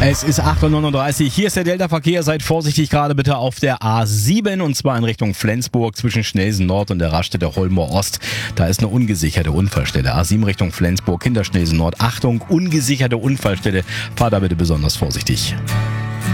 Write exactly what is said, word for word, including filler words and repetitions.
Es ist acht Uhr neununddreißig, hier ist der Delta-Verkehr. Seid vorsichtig gerade bitte auf der A sieben und zwar in Richtung Flensburg zwischen Schnelsen Nord und der Raststätte Holmer Ost. Da ist eine ungesicherte Unfallstelle. A sieben Richtung Flensburg, hinter Schnelsen Nord. Achtung, ungesicherte Unfallstelle. Fahr da bitte besonders vorsichtig.